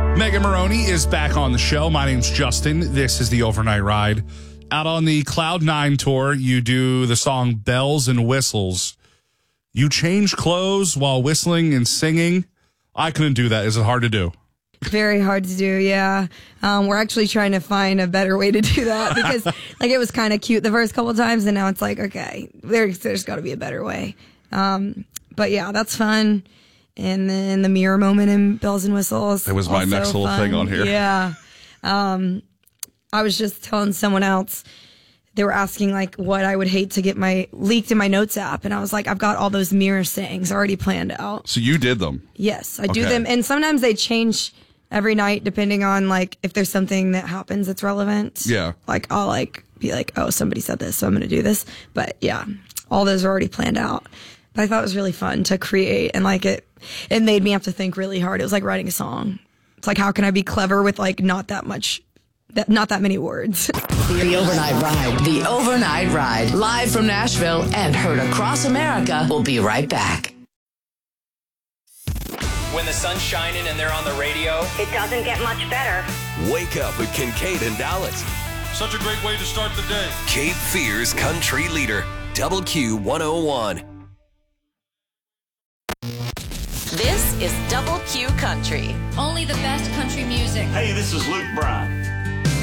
Megan Maroney is back on the show. My name's Justin. This is the Overnight Ride. Out on the Cloud9 tour, you do the song Bells and Whistles. You change clothes while whistling and singing. I couldn't do that. Is it hard to do? Very hard to do, yeah. We're actually trying to find a better way to do that because it was kind of cute the first couple of times, and now it's like, okay, there's got to be a better way. But yeah, that's fun. And then the mirror moment in Bells and Whistles. It was my next little thing on here. Yeah. I was just telling someone else, they were asking what I would hate to get leaked in my notes app. And I was like, I've got all those mirror sayings already planned out. So you did them? Yes, I do them. And sometimes they change every night depending on if there's something that happens that's relevant. Yeah. I'll be like, oh, somebody said this, so I'm going to do this. But yeah, all those are already planned out. But I thought it was really fun to create, and it made me have to think really hard. It was like writing a song. It's like, how can I be clever with not that many words? The Overnight Ride. The Overnight Ride. Live from Nashville and heard across America. We'll be right back. When the sun's shining and they're on the radio, it doesn't get much better. Wake up with Kincaid and Dallas. Such a great way to start the day. Cape Fear's country leader, Double Q 101. This is Double Q Country. Only the best country music. Hey, this is Luke Bryan.